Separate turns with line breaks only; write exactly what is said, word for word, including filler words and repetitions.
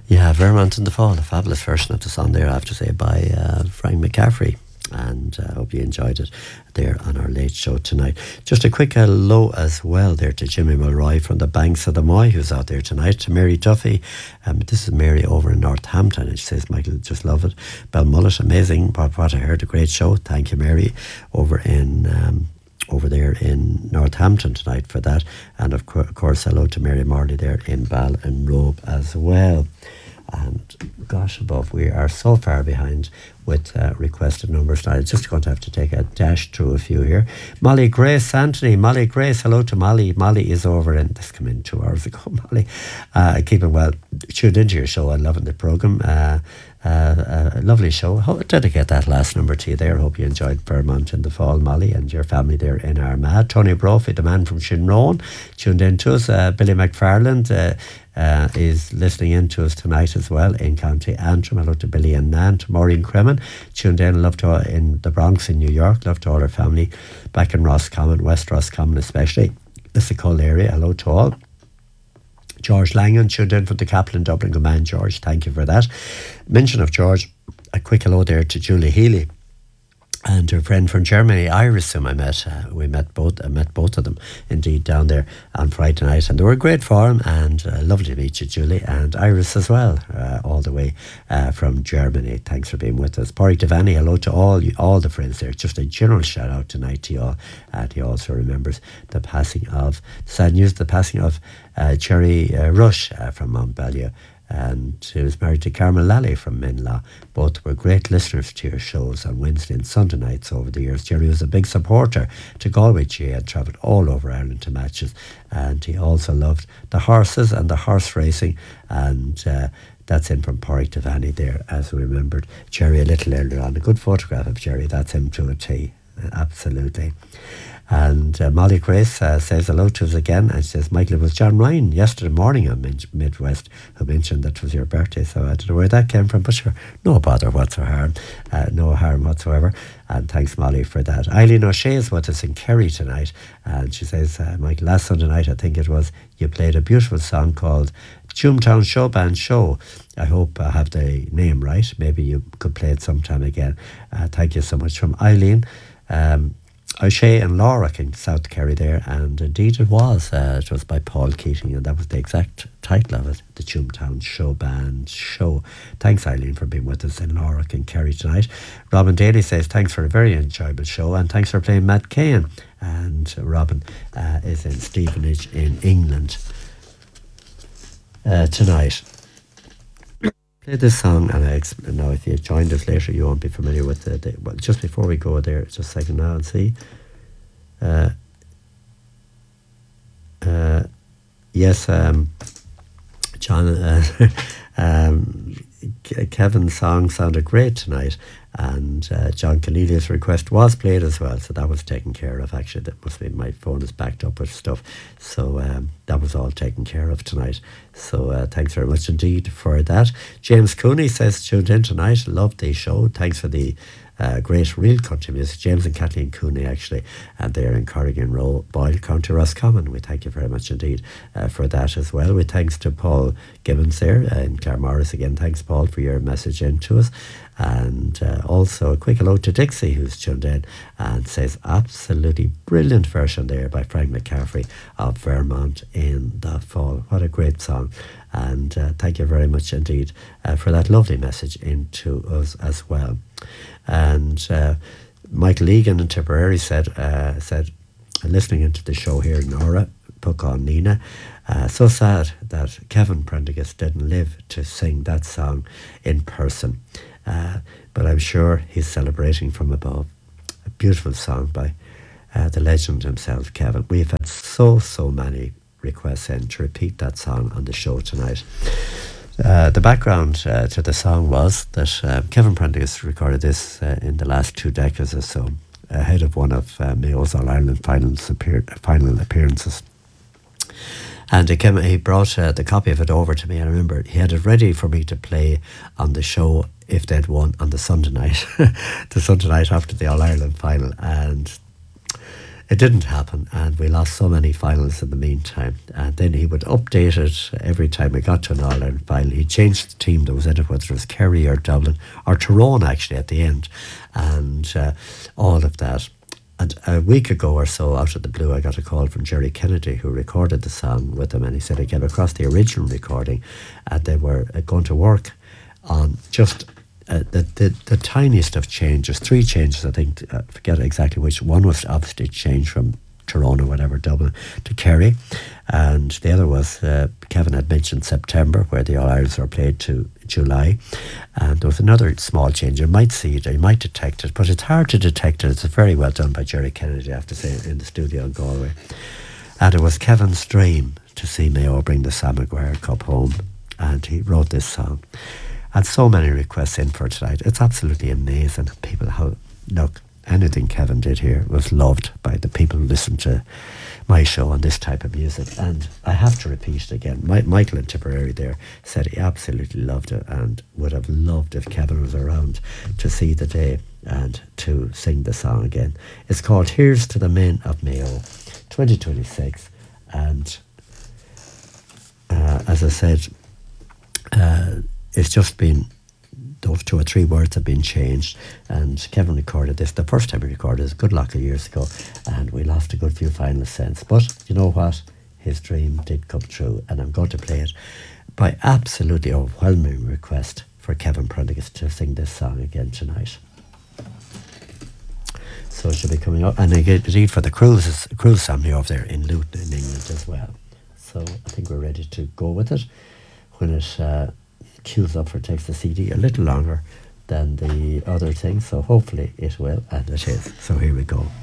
Yeah, Vermont in the Fall, a fabulous version of the song there, I have to say, by uh, Frank McCaffrey. And I uh, hope you enjoyed it there on our late show tonight. Just a quick hello as well there to Jimmy Mulroy from the banks of the Moy, who's out there tonight. To Mary Duffy, um, this is Mary over in Northampton, and she says, Michael, just love it. Belmullet, amazing, but what I heard, a great show. Thank you, Mary, over in... Um, over there in Northampton tonight for that. And of, co- of course, hello to Mary Morley there in Bal and Robe as well. And gosh above, we are so far behind with uh, requested numbers now. I'm just going to have to take a dash through a few here. Molly Grace Anthony, Molly Grace, hello to Molly. Molly is over in, this came in two hours ago, Molly. Uh, keeping well, tuned into your show and loving the programme. Uh, uh, a lovely show. I'll dedicate that last number to you there. Hope you enjoyed Vermont in the Fall, Molly, and your family there in Armagh. Tony Brophy, the man from Shinrone, tuned in to us. Uh, Billy McFarland, uh, Uh, is listening in to us tonight as well in County Antrim. Hello to Billy and Nan, to Maureen Cremen, tuned in, love to uh, in the Bronx in New York, love to all her family back in Roscommon, West Roscommon especially, the Sickle area, hello to all. George Langan, tuned in from the Capital in Dublin. Good man, George, thank you for that. Mention of George, a quick hello there to Julie Healy and her friend from Germany, Iris, whom I met. Uh, we met both I met both of them, indeed, down there on Friday night. And they were great for him, and uh, lovely to meet you, Julie, and Iris as well, uh, all the way uh, from Germany. Thanks for being with us. Pádraig Devaney, hello to all you, all the friends there. Just a general shout out tonight to you all. And he also remembers the passing of, sad news, the passing of uh, Cherry uh, Rush uh, from Montbellier. And he was married to Carmel Lally from Minlaw. Both were great listeners to your shows on Wednesday and Sunday nights over the years. Jerry was a big supporter to Galway G A and travelled all over Ireland to matches. And he also loved the horses and the horse racing. And uh, that's in from Pádraig Devaney there, as we remembered Jerry a little earlier on. A good photograph of Jerry. That's him to a T. Absolutely. And uh, Molly Grace uh, says hello to us again, and she says, Michael, it was John Ryan yesterday morning on Min- Midwest who mentioned that it was your birthday, so I don't know where that came from, but sure, no bother whatsoever, uh, no harm whatsoever. And thanks, Molly, for that. Eileen O'Shea is with us in Kerry tonight, and she says, uh, Michael, last Sunday night, I think it was, you played a beautiful song called Toontown Show Band Show. I hope I have the name right. Maybe you could play it sometime again. Uh, thank you so much from Eileen. Um, O'Shea and Laura in South Kerry there, and indeed it was. Uh, it was by Paul Keating, and that was the exact title of it, the Toontown Show Band Show. Thanks, Eileen, for being with us in Laura in Kerry tonight. Robin Daly says, thanks for a very enjoyable show, and thanks for playing Matt Cahan. And Robin uh, is in Stevenage in England uh, tonight. Play this song, and I exp- now if you joined us later, you won't be familiar with the, the well, just before we go there, just a second now and see. Uh, uh, yes, um, John, uh, um, Kevin's song sounded great tonight, and uh, John Cornelius' request was played as well, so that was taken care of. Actually, that must be, my phone is backed up with stuff, so um, that was all taken care of tonight. So uh, thanks very much indeed for that. James Cooney says, tuned in tonight, loved the show, thanks for the uh, great real country music. James and Kathleen Cooney, actually, and they're in Corrigan Row, Boyle, County Roscommon. We thank you very much indeed uh, for that as well. With thanks to Paul Gibbons there uh, in Claremorris again. Thanks, Paul, for your message in to us. And uh, also a quick hello to Dixie, who's tuned in and says, absolutely brilliant version there by Frank McCaffrey of Vermont in the Fall. What a great song. And uh, thank you very much indeed uh, for that lovely message into us as well. And uh, Michael Egan in Tipperary said, uh, said, listening into the show here, Nora, Puck on Nina, uh, so sad that Kevin Prendergast didn't live to sing that song in person. Uh, but I'm sure he's celebrating from above. A beautiful song by uh, the legend himself, Kevin. We've had so, so many requests in to repeat that song on the show tonight. Uh, the background uh, to the song was that uh, Kevin Prendergast recorded this uh, in the last two decades or so, ahead of one of uh, Mayo's All-Ireland finals appear- final appearances. And he, came, he brought uh, the copy of it over to me, and I remember he had it ready for me to play on the show if they'd won on the Sunday night, the Sunday night after the All-Ireland final. And it didn't happen, and we lost so many finals in the meantime. And then he would update it every time we got to an All-Ireland final. He changed the team that was in it, whether it was Kerry or Dublin or Tyrone actually at the end, and uh, all of that. And a week ago or so, out of the blue, I got a call from Jerry Kennedy, who recorded the song with him, and he said he came across the original recording, and they were uh, going to work on just uh, the, the the tiniest of changes, three changes, I think. I forget exactly which. One was obviously changed from Tyrone or whatever, Dublin, to Kerry, and the other was uh, Kevin had mentioned September, where the All Irelands were played, to July, and there was another small change. You might see it, you might detect it, but it's hard to detect it. It's very well done by Jerry Kennedy, I have to say, in the studio in Galway. And it was Kevin's dream to see Mayo bring the Sam Maguire Cup home, and he wrote this song. And so many requests in for tonight. It's absolutely amazing. People, how look, anything Kevin did here was loved by the people who listen to my show and this type of music. And I have to repeat it again. My, Michael in Tipperary there said he absolutely loved it and would have loved if Kevin was around to see the day and to sing the song again. It's called Here's to the Men of Mayo, twenty twenty-six. And uh, as I said, uh, it's just been, those two or three words have been changed, and Kevin recorded this the first time he recorded this, good luck, a years ago, and we lost a good few finalists since. But you know what? His dream did come true, and I'm going to play it by absolutely overwhelming request for Kevin Prendergast to sing this song again tonight. So it should be coming up, and indeed for the cruises, cruise family over there in Luton in England as well. So I think we're ready to go with it. When it uh, queues up for Takes the C D, a little longer than the other thing, so hopefully it will, and it is. So here we go.